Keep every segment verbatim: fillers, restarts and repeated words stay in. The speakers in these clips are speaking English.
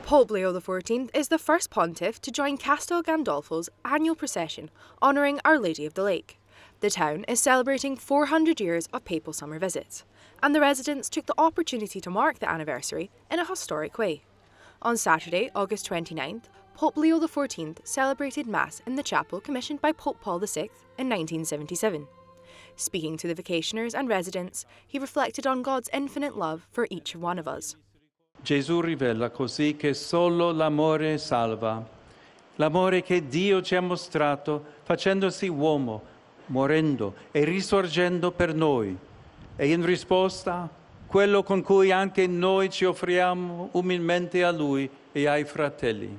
Pope Leo the fourteenth is the first pontiff to join Castel Gandolfo's annual procession honouring Our Lady of the Lake. The town is celebrating four hundred years of papal summer visits, and the residents took the opportunity to mark the anniversary in a historic way. On Saturday, August twenty-ninth, Pope Leo the fourteenth celebrated Mass in the chapel commissioned by Pope Paul the sixth in nineteen seventy-seven. Speaking to the vacationers and residents, he reflected on God's infinite love for each one of us. Gesù rivela così che solo l'amore salva, l'amore che Dio ci ha mostrato facendosi uomo, morendo e risorgendo per noi, e in risposta quello con cui anche noi ci offriamo umilmente a Lui e ai fratelli.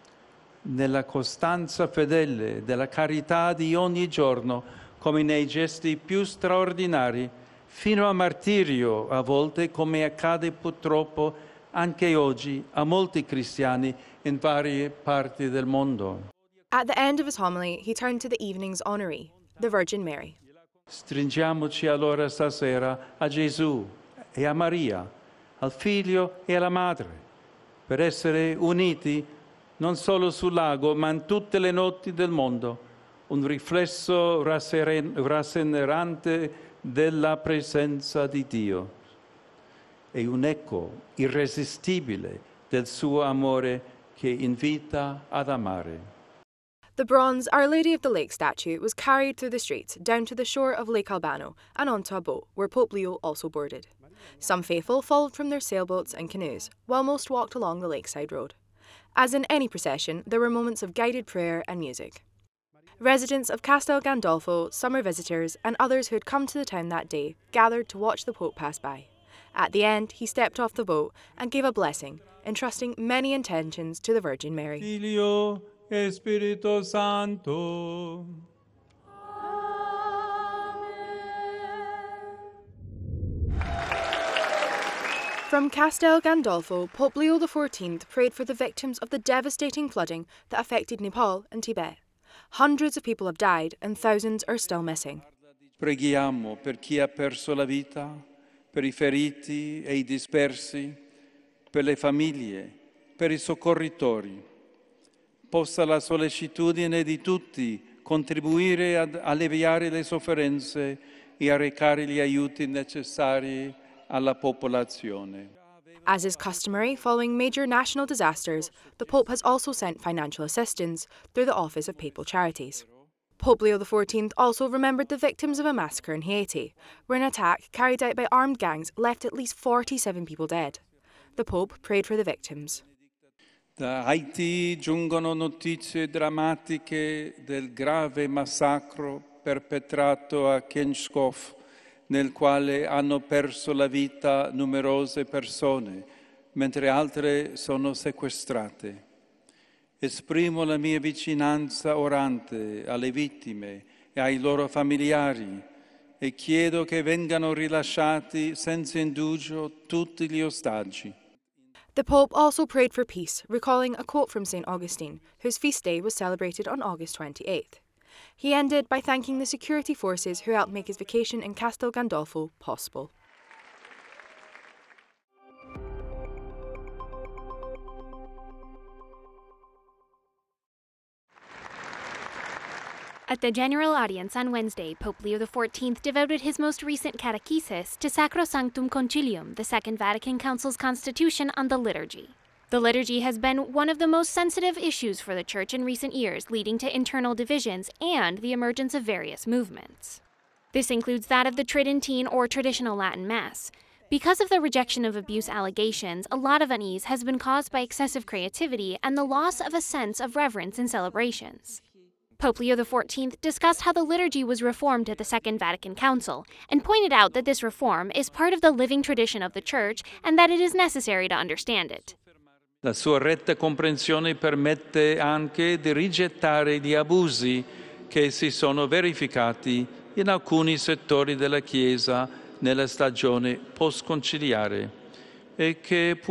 Nella costanza fedele della carità di ogni giorno, come nei gesti più straordinari, fino a martirio a volte, come accade purtroppo anche oggi a molti cristiani in varie parti del mondo. At the end of his homily, he turned to the evening's honoree, the Virgin Mary. Stringiamoci allora stasera a Gesù e a Maria, al Figlio e alla Madre, per essere uniti non solo sul lago, ma in tutte le notti del mondo, un riflesso rasserenante della presenza di Dio e un eco irresistibile del suo amore che invita ad amare. The bronze Our Lady of the Lake statue was carried through the streets down to the shore of Lake Albano and onto a boat where Pope Leo also boarded. Some faithful followed from their sailboats and canoes, while most walked along the lakeside road. As in any procession, there were moments of guided prayer and music. Residents of Castel Gandolfo, summer visitors, and others who had come to the town that day gathered to watch the Pope pass by. At the end, he stepped off the boat and gave a blessing, entrusting many intentions to the Virgin Mary. Figlio e Spirito Santo. From Castel Gandolfo, Pope Leo the fourteenth prayed for the victims of the devastating flooding that affected Nepal and Tibet. Hundreds of people have died and thousands are still missing. Preghiamo per chi ha perso la vita, per i feriti e i dispersi, per le famiglie, per i soccorritori. Possa la sollecitudine di tutti contribuire ad alleviare le sofferenze e a recare gli aiuti necessari alla popolazione. As is customary following major national disasters, the Pope has also sent financial assistance through the Office of Papal Charities. Pope Leo the fourteenth also remembered the victims of a massacre in Haiti, where an attack carried out by armed gangs left at least forty-seven people dead. The Pope prayed for the victims. Da Haiti giungono notizie drammatiche del grave massacro perpetrato a Kenskov, nel quale hanno perso la vita numerose persone, mentre altre sono sequestrate. Esprimo la mia vicinanza orante alle vittime e ai loro familiari e chiedo che vengano rilasciati senza indugio tutti gli ostaggi. The Pope also prayed for peace, recalling a quote from Saint Augustine, whose feast day was celebrated on August twenty-eighth. He ended by thanking the security forces who helped make his vacation in Castel Gandolfo possible. At the general audience on Wednesday, Pope Leo the fourteenth devoted his most recent catechesis to Sacrosanctum Concilium, the Second Vatican Council's constitution on the liturgy. The liturgy has been one of the most sensitive issues for the Church in recent years, leading to internal divisions and the emergence of various movements. This includes that of the Tridentine or traditional Latin Mass. Because of the rejection of abuse allegations, a lot of unease has been caused by excessive creativity and the loss of a sense of reverence in celebrations. Pope Leo the fourteenth discussed how the liturgy was reformed at the Second Vatican Council and pointed out that this reform is part of the living tradition of the Church and that it is necessary to understand it. La sua retta comprensione permette anche di rigettare gli abusi che si sono verificati in alcuni settori della Chiesa nella stagione post-conciliare e che